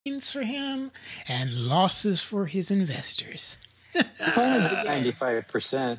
gains for him and losses for his investors. 95%.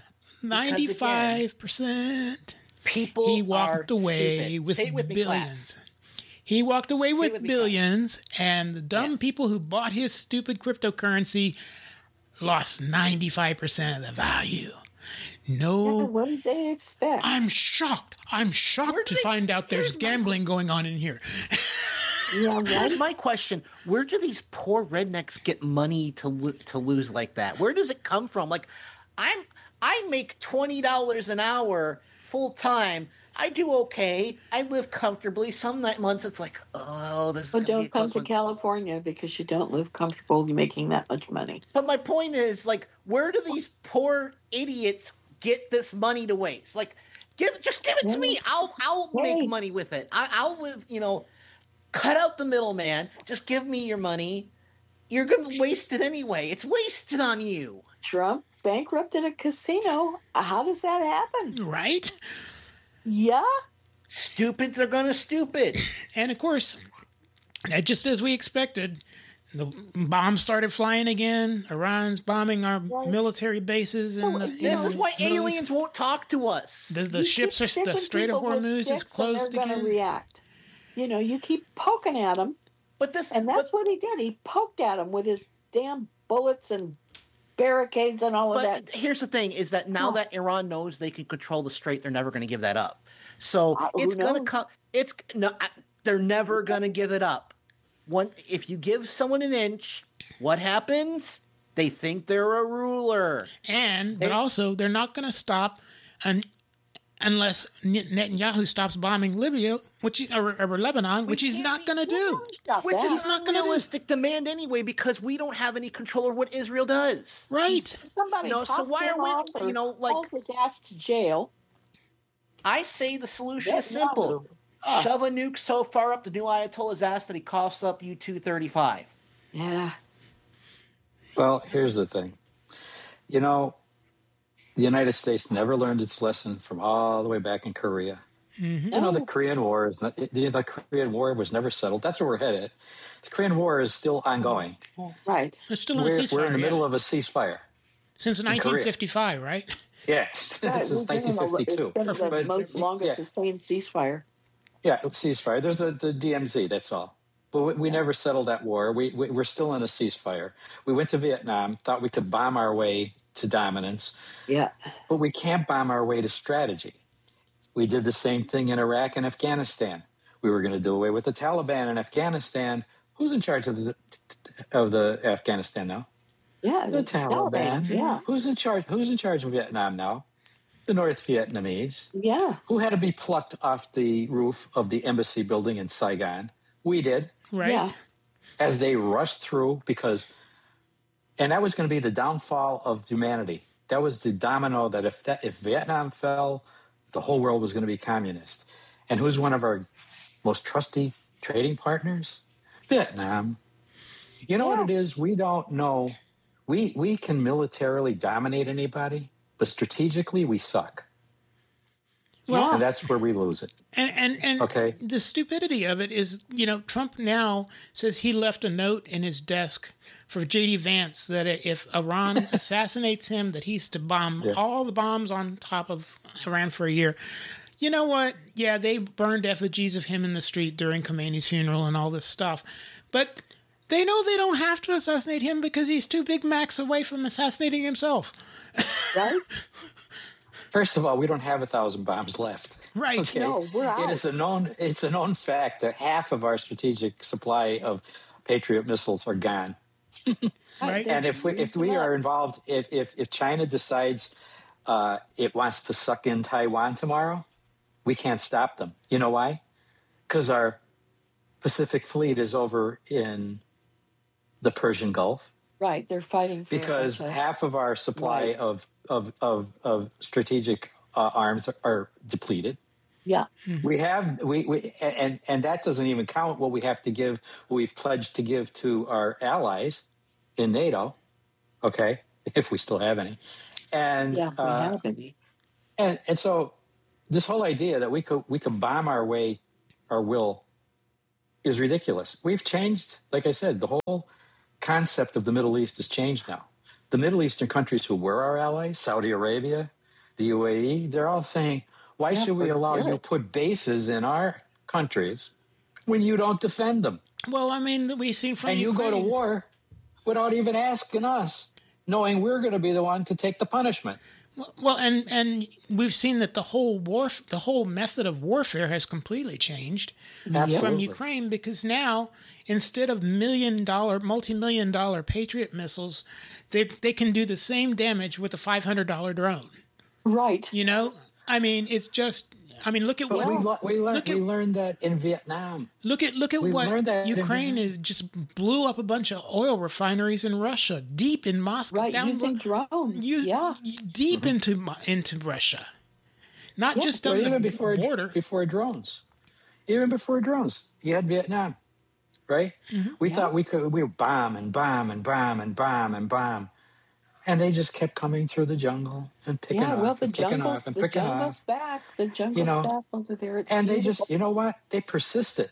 95%. People He walked are away stupid. with Say it with me, billions. class. He walked away with with me, billions, and the dumb people who bought his stupid cryptocurrency lost 95% of the value. No, What did they expect? I'm shocked. I'm shocked to find out there's gambling going on in here. Yeah, right. Here's my question: where do these poor rednecks get money to lose like that? Where does it come from? Like, I make $20 an hour full time. I do okay. I live comfortably. Some months it's like, oh, this is But gonna be a don't come close to one. California because you don't live comfortable making that much money. But my point is, like, where do these poor idiots get this money to waste? Like, just give it to me. I'll make money with it. I'll live. Cut out the middleman. Just give me your money. You're going to waste it anyway. It's wasted on you. Trump bankrupted a casino. How does that happen? Right? Yeah. Stupids are going to stupid. And of course, just as we expected, the bombs started flying again. Iran's bombing our military bases. And This is why aliens won't talk to us. The ships are, the Strait of Hormuz is closed again. They're going to react. You keep poking at them. And that's what he did. He poked at them with his damn bullets and barricades and all of that. But here's the thing: is that now that Iran knows they can control the Strait, they're never going to give that up. So it's going to come. They're never going to give it up. If you give someone an inch, what happens? They think they're a ruler. But also, they're not going to stop unless Netanyahu stops bombing Libya, or Lebanon, which he's not going to do. Which is not a realistic demand anyway, because we don't have any control over what Israel does. Right. Somebody so why are we, hauls his ass to jail? I say the solution is simple. Shove a nuke so far up the new Ayatollah's ass that he coughs up U-235. Yeah. Well, here's the thing. The United States never learned its lesson from all the way back in Korea. Mm-hmm. The Korean War the Korean War was never settled. That's where we're headed. The Korean War is still ongoing. Right. It's still in a ceasefire. We're in the middle of a ceasefire. Since 1955, right? Yes. Right, Since 1952. It's been the longest sustained ceasefire. Yeah, ceasefire. There's the DMZ, that's all. But we never settled that war. We're still in a ceasefire. We went to Vietnam, thought we could bomb our way to dominance. Yeah. But we can't bomb our way to strategy. We did the same thing in Iraq and Afghanistan. We were going to do away with the Taliban in Afghanistan. Who's in charge of the Afghanistan now? Yeah, the Taliban. Yeah. Who's in charge of Vietnam now? The North Vietnamese. Yeah. Who had to be plucked off the roof of the embassy building in Saigon? We did. Right. Yeah. As they rushed through and that was going to be the downfall of humanity. That was the domino that if Vietnam fell, the whole world was going to be communist. And who's one of our most trusty trading partners? Vietnam. You know what it is? We don't know. We can militarily dominate anybody, but strategically we suck. Well, and that's where we lose it. And okay. The stupidity of it is, Trump now says he left a note in his desk for J.D. Vance that if Iran assassinates him, that he's to bomb all the bombs on top of Iran for a year. You know what? Yeah, they burned effigies of him in the street during Khomeini's funeral and all this stuff. But they know they don't have to assassinate him because he's 2 Big Macs away from assassinating himself. Right? First of all, we don't have 1,000 bombs left. Right. Okay? No, we're out. It's a known fact that half of our strategic supply of Patriot missiles are gone. Right. And if we are involved, if China decides it wants to suck in Taiwan tomorrow, we can't stop them. You know why? Because our Pacific Fleet is over in the Persian Gulf. Right, they're fighting for because half of our supply of strategic arms are depleted. Yeah, we have and that doesn't even count what we have to give. What we've pledged to give to our allies in NATO. Okay, if we still have any, and if we have any, and so this whole idea that we could bomb our will is ridiculous. We've changed, like I said, the whole concept of the Middle East has changed now. The Middle Eastern countries who were our allies, Saudi Arabia, the UAE, they're all saying, why should we allow you to put bases in our countries when you don't defend them? Well, I mean, we've seen from Ukraine. You go to war without even asking us, knowing we're going to be the one to take the punishment. Well, and we've seen that the whole method of warfare has completely changed from Ukraine, because now instead of multi-million-dollar Patriot missiles, they can do the same damage with a $500 drone. Right. You know, I mean, it's just. I mean, look at what we learned that in Vietnam. Look at what Ukraine just blew up a bunch of oil refineries in Russia, deep in Moscow, right? Using drones, deep into Russia, not just on the border. Before drones, even before drones, you had Vietnam, right? Mm-hmm. We thought we would bomb and bomb and bomb and bomb and bomb. And they just kept coming through the jungle and picking off and picking off and picking off. The jungle's back over there. It's and beautiful. They just, you know what? They persisted.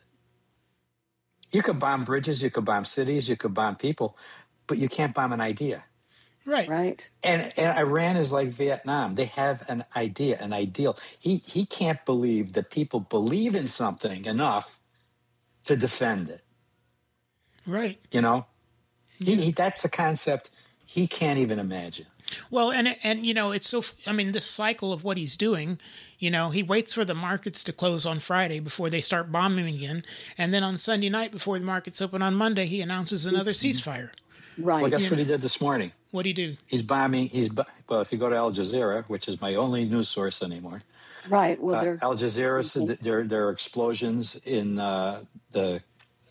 You could bomb bridges, you could bomb cities, you could bomb people, but you can't bomb an idea. Right. And Iran is like Vietnam. They have an idea, an ideal. He can't believe that people believe in something enough to defend it. Right. You know? That's a concept he can't even imagine. Well, and you know, it's so. I mean, this cycle of what he's doing. You know, he waits for the markets to close on Friday before they start bombing again, and then on Sunday night before the markets open on Monday, he announces another ceasefire. Right. Well, guess what he did this morning? What did he do? He's bombing. Well, if you go to Al Jazeera, which is my only news source anymore. Right. Well, Al Jazeera said that there are explosions in the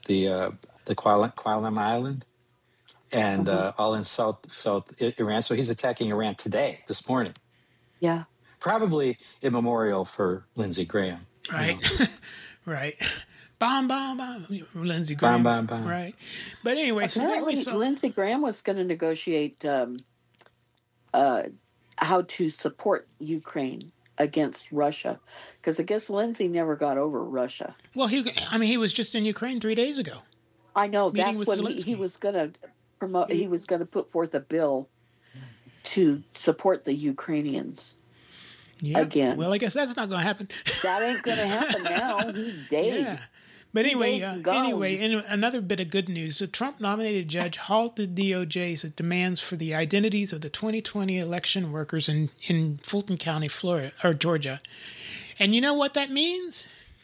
Qualam Island. And all in South Iran. So he's attacking Iran this morning. Yeah. Probably a memorial for Lindsey Graham. Right. Right. Bomb, Lindsey Graham. Bomb. Right. But anyway, Lindsey Graham was going to negotiate how to support Ukraine against Russia, because I guess Lindsey never got over Russia. Well, he was just in Ukraine 3 days ago. I know. That's what he was going to promote. He was going to put forth a bill to support the Ukrainians again. Well, I guess that's not going to happen. That ain't going to happen now. He's dead. Yeah. But anyway, in another bit of good news, a Trump-nominated judge halted DOJ's demands for the identities of the 2020 election workers in Fulton County, Florida, or Georgia. And you know what that means?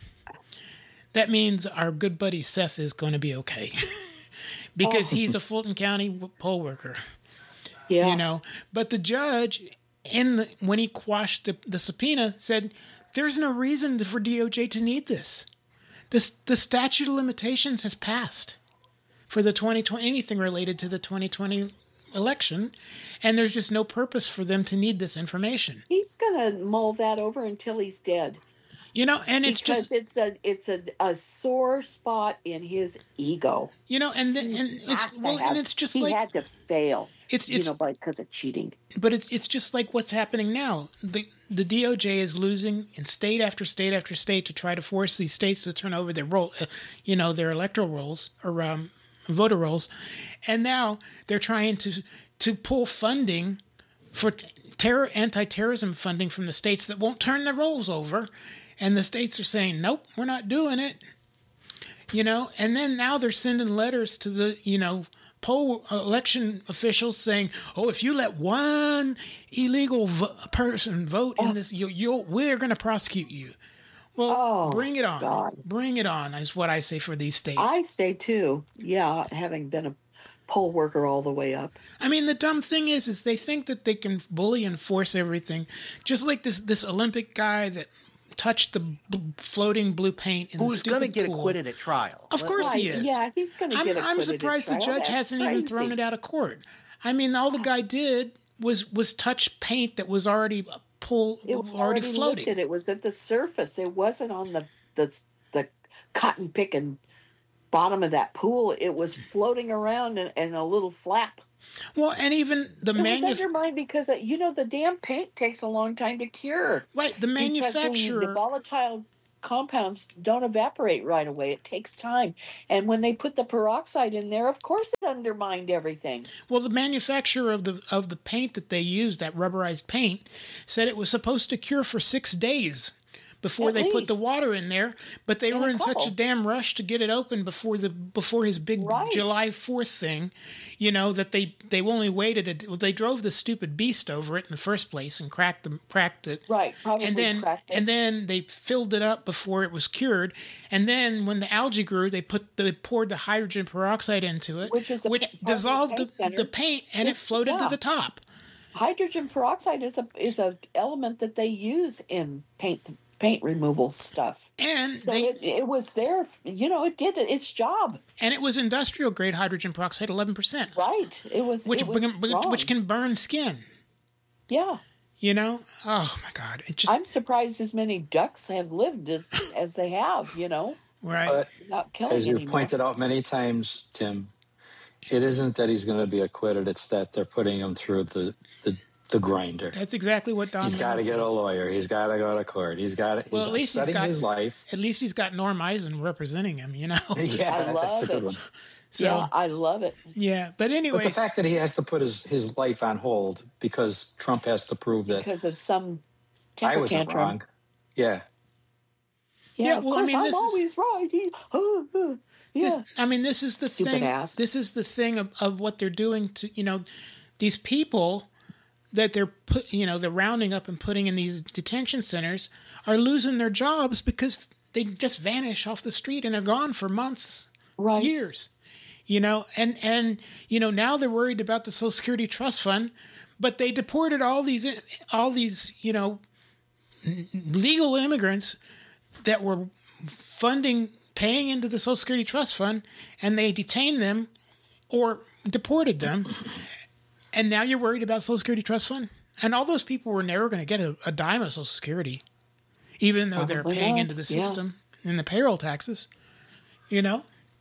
That means our good buddy Seth is going to be okay. Because he's a Fulton County poll worker. Yeah. You know, but the judge, when he quashed the subpoena, said there's no reason for DOJ to need this. The statute of limitations has passed for the 2020, anything related to the 2020 election, and there's just no purpose for them to need this information. He's going to mull that over until he's dead. You know, and it's a sore spot in his ego. You know, and it's just he like he had to fail. It's because of cheating. But it's just like what's happening now. The DOJ is losing in state after state after state to try to force these states to turn over their their electoral rolls or voter rolls, and now they're trying to pull funding for anti-terrorism funding from the states that won't turn their rolls over. And the states are saying, nope, we're not doing it. You know, and then now they're sending letters to the, poll election officials saying, oh, if you let one illegal person vote in this, we're going to prosecute you. Well, bring it on. God. Bring it on is what I say for these states. I say too. Yeah, having been a poll worker all the way up. I mean, the dumb thing is they think that they can bully and force everything. Just like this Olympic guy that touched the floating blue paint in who's going to get pool. Acquitted at trial. Of course he is. Yeah, he's going to get acquitted. I'm surprised the judge hasn't even thrown it out of court. I mean, all the guy did was touch paint that was already already floating. Lifted. It was at the surface. It wasn't on the cotton picking bottom of that pool. It was floating around in a little flap. Well, and even the manufacturer... was undermined because, the damn paint takes a long time to cure. Right, the manufacturer... The volatile compounds don't evaporate right away. It takes time. And when they put the peroxide in there, of course it undermined everything. Well, the manufacturer of the paint that they used, that rubberized paint, said it was supposed to cure for 6 days before they put the water in there, but they were in such a damn rush to get it open before his big July 4th thing, that they only waited. They drove the stupid beast over it in the first place and cracked it. Right, probably cracked it. And then they filled it up before it was cured. And then when the algae grew, they poured the hydrogen peroxide into it, which dissolved the paint, and it floated to the top. Hydrogen peroxide is a element that they use in paint removal stuff. And so it was there, it did its job. And it was industrial grade hydrogen peroxide, 11%. Right. Which can burn skin. Yeah. Oh my God. I'm surprised as many ducks have lived as they have, Right. Not killing as you've anymore. pointed out many times, Tim, it isn't that he's going to be acquitted, it's that they're putting him through the grinder. That's exactly what Don. He's got to get a lawyer. He's got to go to court. He's upsetting his life. At least he's got Norm Eisen representing him. Yeah, I love it. One. So, yeah, I love it. Yeah, but anyway, the fact that he has to put his life on hold because Trump has to prove that because of some temper I wasn't tantrum. wrong. Yeah. Yeah, well, of course, I'm always right. This is the Stupid thing. Ass. This is the thing of what they're doing to these people that they're rounding up and putting in these detention centers are losing their jobs because they just vanish off the street and are gone for months, years. And now they're worried about the Social Security Trust Fund, but they deported all these legal immigrants that were paying into the Social Security Trust Fund, and they detained them or deported them. And now you're worried about Social Security Trust Fund? And all those people were never going to get a dime of Social Security, even though they're paying into the system and the payroll taxes. Here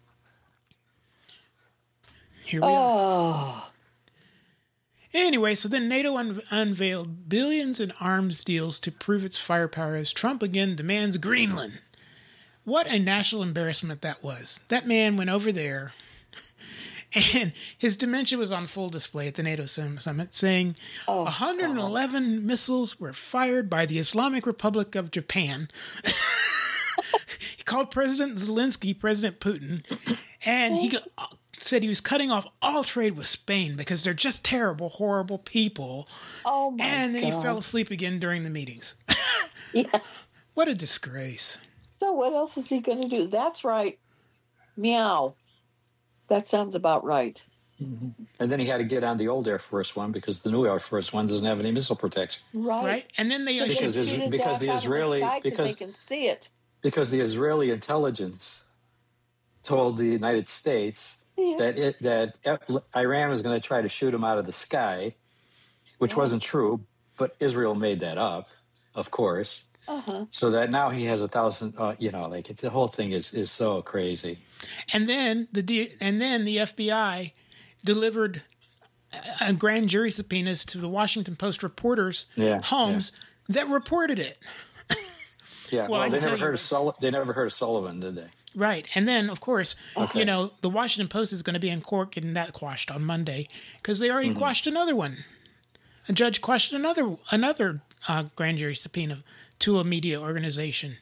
we are. Anyway, so then NATO unveiled billions in arms deals to prove its firepower as Trump again demands Greenland. What a national embarrassment that was. That man went over there, and his dementia was on full display at the NATO summit, saying 111 missiles were fired by the Islamic Republic of Japan. He called President Zelensky President Putin, and he said he was cutting off all trade with Spain because they're just terrible, horrible people. Oh, my God. And then he fell asleep again during the meetings. Yeah. What a disgrace. So what else is he going to do? That's right. Meow. That sounds about right. Mm-hmm. And then he had to get on the old Air Force One because the new Air Force One doesn't have any missile protection. Right. And then they because the they can see it. Because the Israeli intelligence told the United States that Iran was going to try to shoot him out of the sky, which wasn't true, but Israel made that up, of course. Uh-huh. So that now he has 1,000. The whole thing is so crazy. And then the FBI delivered a grand jury subpoenas to the Washington Post reporters' homes that reported it. Yeah, well, they never heard of Sullivan, did they? Right, and then of course, the Washington Post is going to be in court getting that quashed on Monday because they already quashed another one. A judge quashed another grand jury subpoena to a media organization.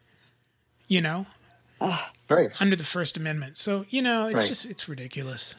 Right. Under the First Amendment. So, it's ridiculous.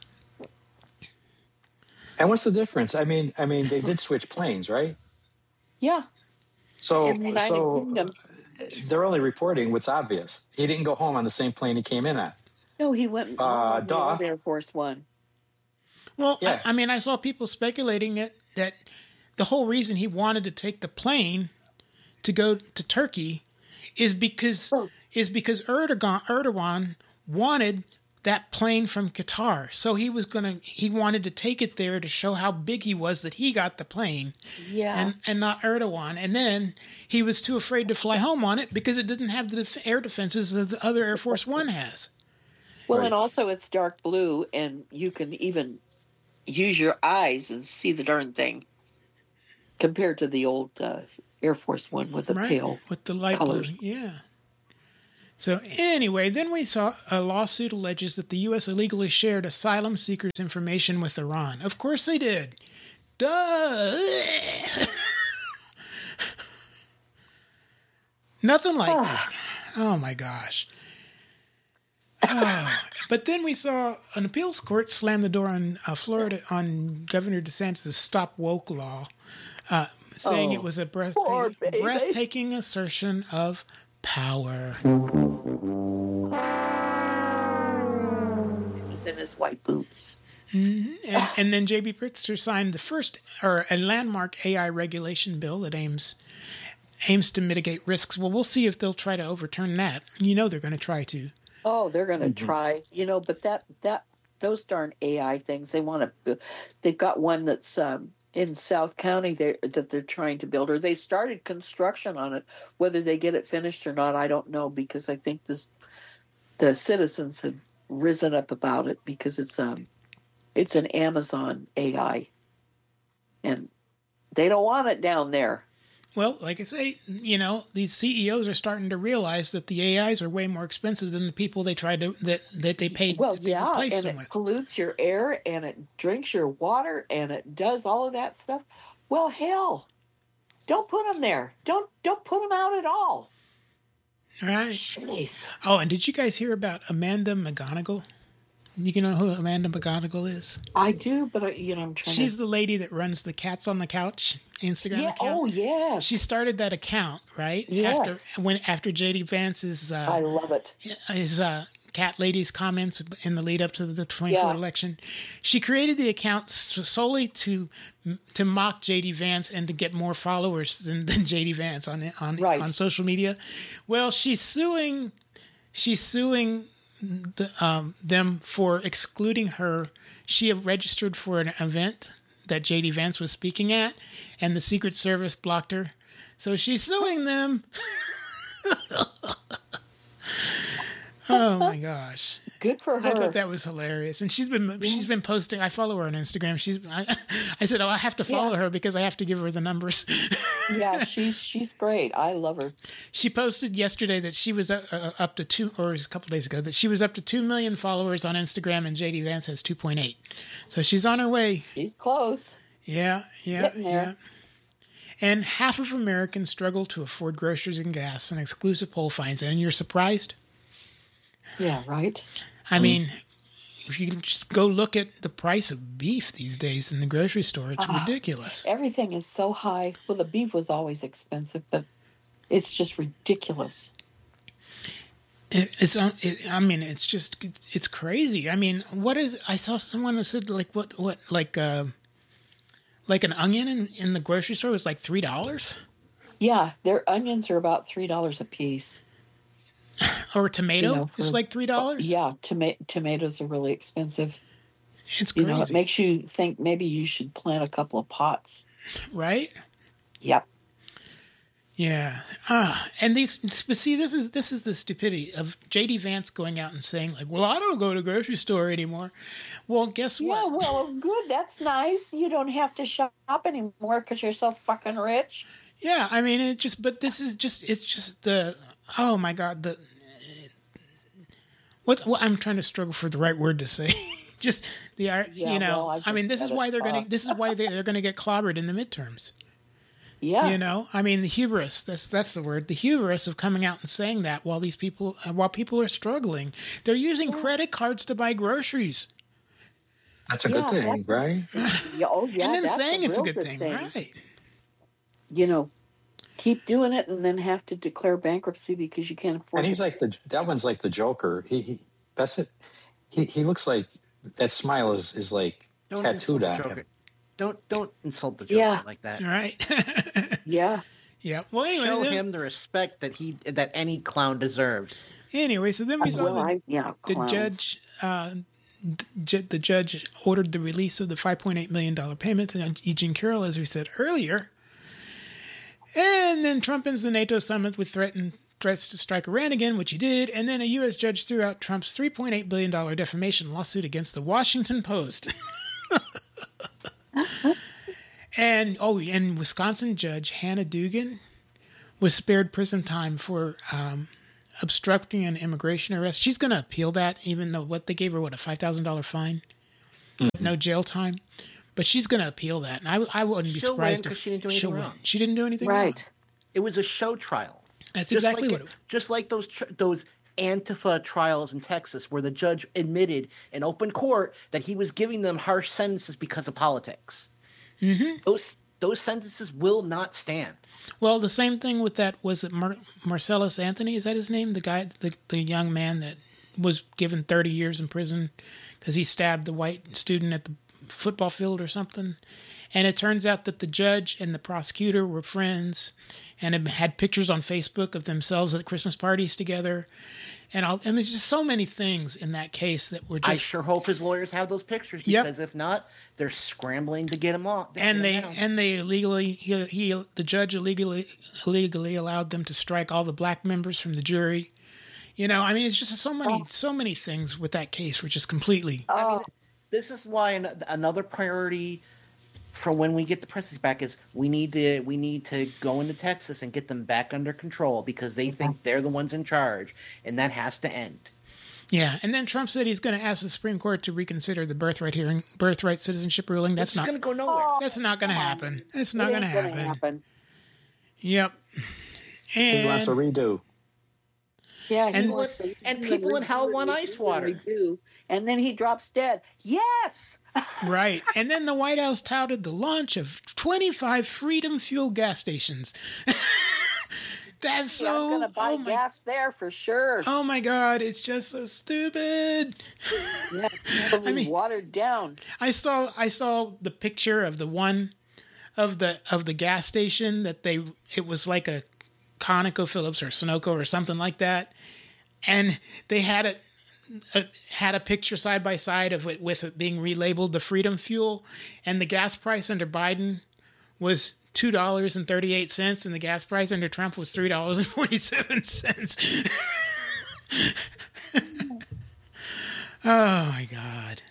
And what's the difference? I mean, they did switch planes, right? Yeah. So they're only reporting what's obvious. He didn't go home on the same plane he came in on. No, he went on the Air Force One. Well, yeah. I saw people speculating that the whole reason he wanted to take the plane to go to Turkey is because Erdogan wanted that plane from Qatar. So he wanted to take it there to show how big he was that he got the plane. Yeah. And not Erdogan. And then he was too afraid to fly home on it because it didn't have the air defenses that the other Air Force One has. Well, and also it's dark blue and you can even use your eyes and see the darn thing compared to the old Air Force One with the pale with the light colors. blue. Yeah. So anyway, then we saw a lawsuit alleges that the U.S. illegally shared asylum seekers' information with Iran. Of course they did. Duh. Nothing like that. Oh my gosh. But then we saw an appeals court slam the door on on Governor DeSantis' Stop Woke law, saying it was a breathtaking assertion of power. He was in his white boots. Mm-hmm. And then J.B. Pritzker signed a landmark AI regulation bill that aims to mitigate risks. Well, we'll see if they'll try to overturn that. You know they're going to try to. Oh, they're going to try. But those darn AI things, they've got one that's in South County that they're trying to build, or they started construction on it. Whether they get it finished or not, I don't know, because I think the citizens have risen up about it because it's an Amazon AI, and they don't want it down there. Well, like I say, these CEOs are starting to realize that the AIs are way more expensive than the people they tried to that they paid. Well, to replace and them it with. Pollutes your air, and it drinks your water, and it does all of that stuff. Well, hell, don't put them there. Don't put them out at all. Right. Jeez. Oh, and did you guys hear about Amanda McGonigal? You know who Amanda McGonigal is? I do, but I'm trying. She's the lady that runs the Cats on the Couch Instagram account. Oh, yeah. She started that account, right? Yes. After JD Vance's I love it. His cat lady's comments in the lead up to the 2024 election. She created the account solely to mock JD Vance and to get more followers than JD Vance on social media. Well, she's suing them for excluding her. She had registered for an event that JD Vance was speaking at, and the Secret Service blocked her. So she's suing them. Oh my gosh! Good for her. I thought that was hilarious, and she's been posting. I follow her on Instagram. I said, I have to follow her because I have to give her the numbers. Yeah, she's great. I love her. She posted yesterday that she was up to 2, or a couple days ago, that she was up to 2 million followers on Instagram, and JD Vance has 2.8. So she's on her way. She's close. Yeah. Getting there. Yeah. And half of Americans struggle to afford groceries and gas, an exclusive poll finds. And you're surprised? Yeah, right. I mean, if you can just go look at the price of beef these days in the grocery store, it's ridiculous. Everything is so high. Well, the beef was always expensive, but it's just ridiculous. It's crazy. I mean, I saw someone who said like an onion in the grocery store was like $3. Yeah, their onions are about $3 a piece. Or a tomato is like $3. Yeah, tomatoes are really expensive. It's crazy. It makes you think maybe you should plant a couple of pots. Right? Yep. Yeah. And but see, this is the stupidity of JD Vance going out and saying like, well, I don't go to the grocery store anymore. Well, guess what? Yeah, well, good. That's nice. You don't have to shop anymore because you're so fucking rich. Yeah, I mean, it's just the, oh my God, what I'm trying to struggle for the right word to say. Just the, well, I mean, this is why they're going to get clobbered in the midterms. Yeah. I mean, the hubris, that's the word, the hubris of coming out and saying that while people are struggling. They're using credit cards to buy groceries. That's a good thing, right? Oh, yeah. And then saying it's a good thing, right? Keep doing it and then have to declare bankruptcy because you can't afford it. And he's like that one's like the Joker. He looks like that smile is like tattooed on him. Don't insult the Joker like that. Right. Yeah. Yeah. Well, anyway, show him the respect that any clown deserves. Anyway, so then we saw the judge ordered the release of the $5.8 million payment to Eugene Carroll, as we said earlier. And then Trump ends the NATO summit with threats to strike Iran again, which he did. And then a U.S. judge threw out Trump's $3.8 billion defamation lawsuit against the Washington Post. And Wisconsin judge Hannah Dugan was spared prison time for obstructing an immigration arrest. She's going to appeal that, even though they gave her, a $5,000 fine, no jail time. But she's going to appeal that, and I wouldn't be surprised if she didn't do anything wrong. She didn't do anything wrong. Right. It was a show trial. That's exactly what it was. Just like those Antifa trials in Texas, where the judge admitted in open court that he was giving them harsh sentences because of politics. Mm-hmm. Those sentences will not stand. Well, the same thing with that, was it Marcellus Anthony? Is that his name? The guy, the young man that was given 30 years in prison because he stabbed the white student at the football field or something. And it turns out that the judge and the prosecutor were friends and had pictures on Facebook of themselves at Christmas parties together. And there's just so many things in that case that were just... I sure hope his lawyers have those pictures, because if not, they're scrambling to get them off. And they illegally, the judge illegally allowed them to strike all the black members from the jury. It's just so many things with that case were just completely... This is why another priority for when we get the prices back is we need to go into Texas and get them back under control, because they think they're the ones in charge, and that has to end. Yeah, and then Trump said he's going to ask the Supreme Court to reconsider the birthright citizenship ruling. That's not going to go nowhere. That's not going to happen. It's not going to happen. Yep. And he wants a redo. Yeah, and people in hell want ice water. And then he drops dead. Yes. Right. And then the White House touted the launch of 25 Freedom Fuel gas stations. That's so... I'm going to buy gas there for sure. Oh, my God. It's just so stupid. Yeah, watered down. I saw the picture of the one of the gas station that it was like a ConocoPhillips or Sunoco or something like that. And they had a picture side by side of it with it being relabeled the Freedom Fuel, and the gas price under Biden was $2.38, and the gas price under Trump was $3.47. Oh my God!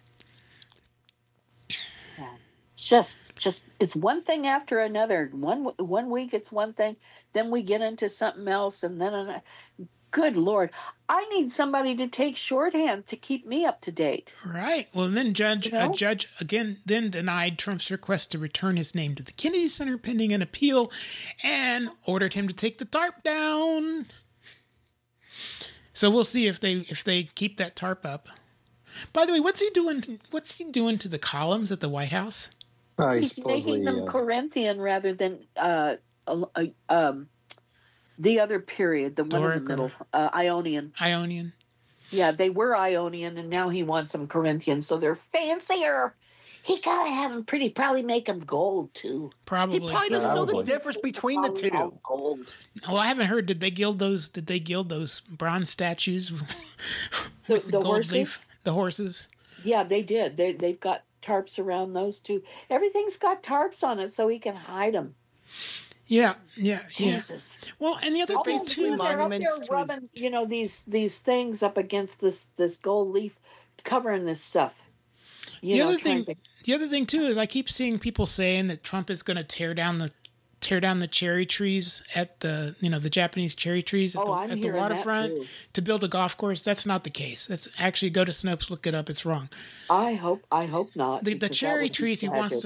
Just it's one thing after another. One week it's one thing, then we get into something else, and then another. Good Lord, I need somebody to take shorthand to keep me up to date. Right. Well, then a judge again then denied Trump's request to return his name to the Kennedy Center pending an appeal, and ordered him to take the tarp down. So we'll see if they keep that tarp up. By the way, what's he doing to the columns at the White House? He's making them Corinthian rather than the other period, the one in the middle, Ionian. Ionian. Yeah, they were Ionian, and now he wants them Corinthian, so they're fancier. He gotta have them pretty. Probably make them gold too. Probably. He probably doesn't know the difference between the two. Gold. Well, I haven't heard. Did they gild those bronze statues? With The gold horses. leaf? The horses. Yeah, they did. They've got tarps around those too. Everything's got tarps on it, so he can hide them. Yeah. Jesus. Well, and the other thing too, they're up there rubbing, these things up against this gold leaf, covering this stuff. The other thing too is I keep seeing people saying that Trump is going to tear down the cherry trees at the Japanese cherry trees at the waterfront to build a golf course. That's not the case. That's actually, go to Snopes, look it up. It's wrong. I hope not. The cherry trees he wants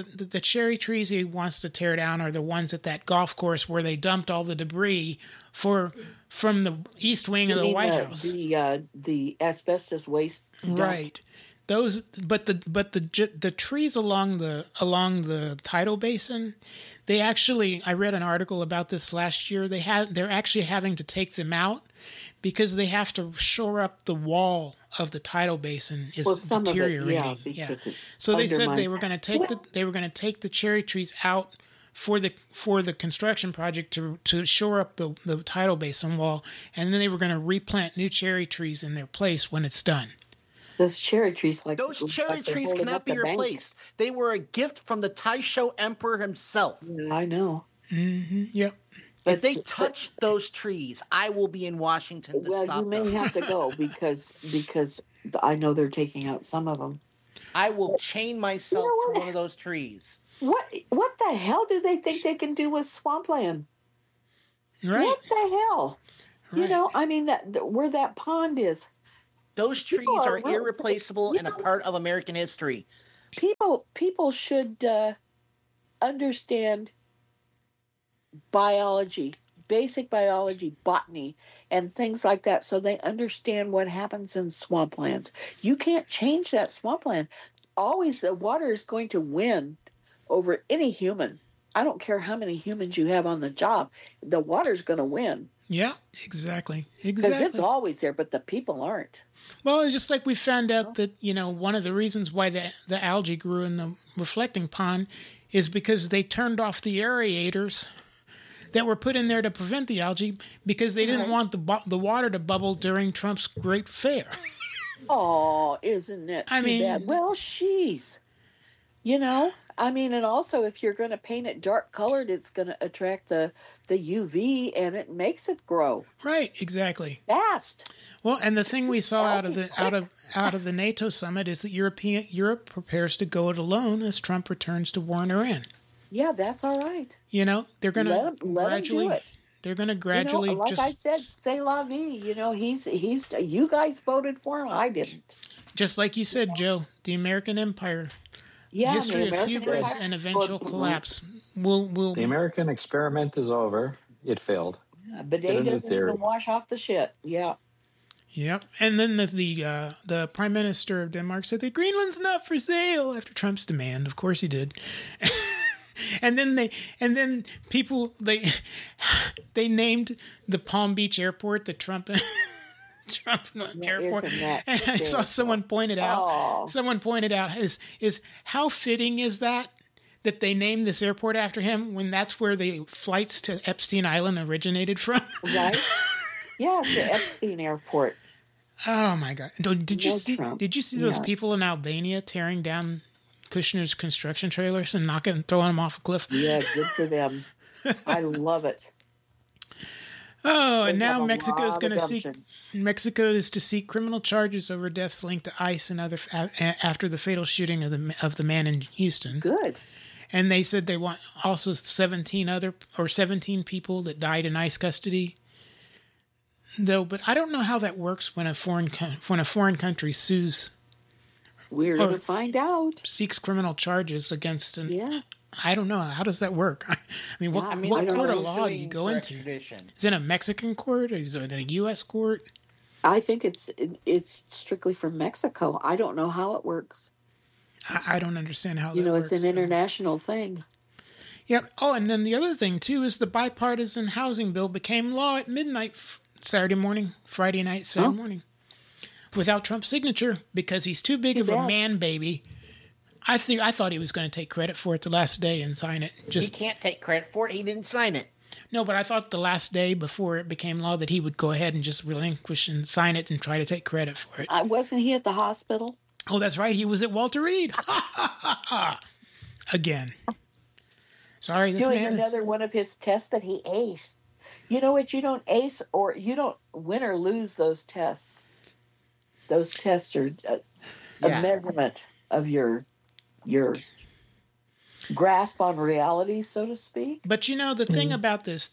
to tear down are the ones at that golf course where they dumped all the debris from the east wing of the White House. The asbestos waste dump. Right. Those, but the trees along the tidal basin, they actually, I read an article about this last year. They're actually having to take them out because they have to shore up the wall of the tidal basin is deteriorating. So they said they were going to take the cherry trees out for the construction project to shore up the tidal basin wall, and then they were going to replant new cherry trees in their place when it's done. Those cherry trees, cannot be replaced. They were a gift from the Taisho Emperor himself. Yeah, I know. Mm-hmm. Yep. If they touch those trees, I will be in Washington to stop them. Well, you may have to go because I know they're taking out some of them. I will chain myself to one of those trees. What the hell do they think they can do with swampland? Right. What the hell? You know, I mean, where that pond is. Those trees are irreplaceable and a part of American history. People should understand biology, basic biology, botany, and things like that, so they understand what happens in swamplands. You can't change that swampland. Always the water is going to win over any human. I don't care how many humans you have on the job. The water's going to win. Yeah, exactly. Because it's always there, but the people aren't. Well, just like we found out that, you know, one of the reasons why the algae grew in the reflecting pond is because they turned off the aerators that were put in there to prevent the algae because they didn't want the water to bubble during Trump's Great Fair. Oh, isn't it too bad? Well, she's, you know, I mean, and also if you're going to paint it dark colored, it's going to attract the UV and it makes it grow. Right, exactly. Fast. Well, and the thing we saw out of the NATO summit is that Europe prepares to go it alone as Trump returns to war in Iran. Yeah, that's all right. You know, they're going to gradually do it. They're going to gradually, you know, like I said, c'est la vie. You know, he's. You guys voted for him. I didn't. Just like you said, Joe, the American Empire. Yeah, history of hubris and eventual collapse. Will the American experiment is over. It failed. Yeah, bidet doesn't even wash off the shit. Yeah. Yep. And then the Prime Minister of Denmark said that Greenland's not for sale after Trump's demand. Of course he did. And then people named the Palm Beach airport the Trump airport. And I saw someone pointed out. Someone pointed out is how fitting is that they named this airport after him when that's where the flights to Epstein Island originated from? Right. Yeah, the Epstein airport. Oh my God! Did you see those people in Albania tearing down Kushner's construction trailers and throwing them off a cliff? Yeah, good for them. I love it. Oh, and now Mexico is to seek criminal charges over deaths linked to ICE and other after the fatal shooting of the man in Houston. Good. And they said they want also 17 people that died in ICE custody. Though, but I don't know how that works when a foreign country sues. We're going to find out. Seeks criminal charges against Yeah. I don't know. How does that work? I mean, what court of law do you go into? Is it a Mexican court or is it a U.S. court? I think it's strictly from Mexico. I don't know how it works. I don't understand how that works. You know, it's an international thing. Yep. Oh, and then the other thing, too, is the bipartisan housing bill became law at midnight Friday night, Saturday morning, without Trump's signature because he's too big of a man baby. I thought he was going to take credit for it the last day and sign it. He can't take credit for it. He didn't sign it. No, but I thought the last day before it became law that he would go ahead and just relinquish and sign it and try to take credit for it. Wasn't he at the hospital? Oh, that's right. He was at Walter Reed. Again. Sorry, this doing man another one of his tests that he aced. You know what? You don't ace or you don't win or lose those tests. Those tests are a measurement of your grasp on reality, so to speak. But you know the thing about this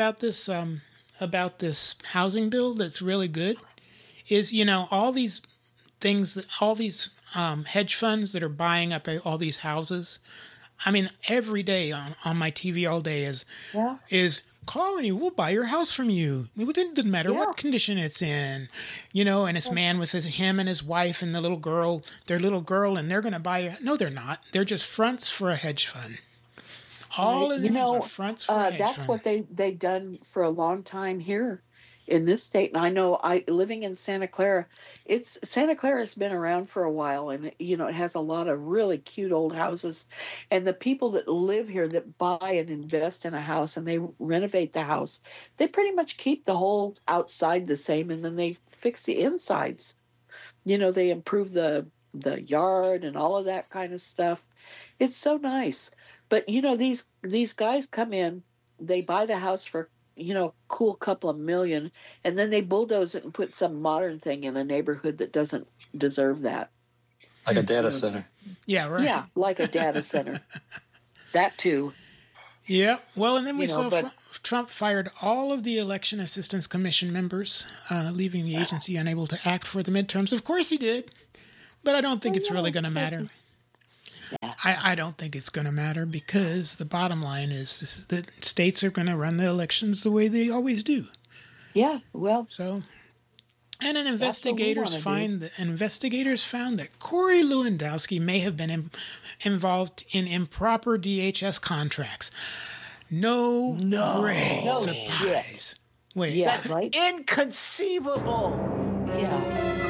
housing bill that's really good is, you know, all these things, all these hedge funds that are buying up all these houses. I mean, every day on my TV all day is call me, we'll buy your house from you. It didn't matter what condition it's in, you know. And this man with him and his wife and their little girl, and they're going to buy. No, they're not. They're just fronts for a hedge fund. All of them are fronts for a hedge fund. That's what they've done for a long time here in this state. And I know, living in Santa Clara, Santa Clara has been around for a while, and you know it has a lot of really cute old houses. And the people that live here that buy and invest in a house and they renovate the house, they pretty much keep the whole outside the same, and then they fix the insides. You know, they improve the yard and all of that kind of stuff. It's so nice. But you know, these guys come in, they buy the house for, you know, cool couple of million, and then they bulldoze it and put some modern thing in a neighborhood that doesn't deserve that. Like a data center. Yeah, right. Yeah, like a data center. That too. Yeah. Well, and then we saw Trump fired all of the Election Assistance Commission members, leaving the agency unable to act for the midterms. Of course he did, but I don't think it's really going to matter. Yeah. I don't think it's going to matter because the bottom line is that states are going to run the elections the way they always do. Yeah, well. So, and investigators found that Corey Lewandowski may have been involved in improper DHS contracts. No great surprise. Wait, Yeah, That's right? inconceivable. Yeah.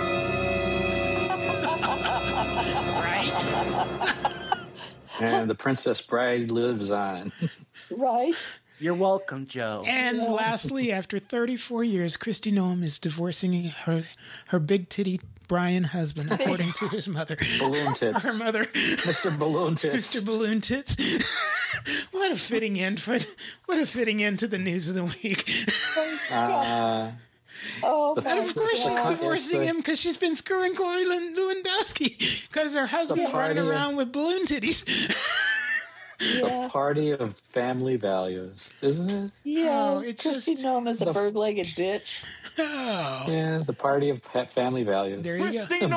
And the Princess Bride lives on. Right? You're welcome, Joe. And lastly, after 34 years, Kristi Noem is divorcing her big titty Brian husband, according to his mother. Balloon tits. Her mother, Mr. Balloon Tits. Mr. Balloon Tits. What a fitting end to the news of the week. Oh, And of course, she's God. divorcing him because she's been screwing Corey Lewandowski because her husband's running party of- around with balloon titties. yeah. A party of family values, isn't it? Yeah, Oh, it's Kristi just- Noem as a bird-legged bitch. Oh, Yeah, the party of family values. there you go. Kristi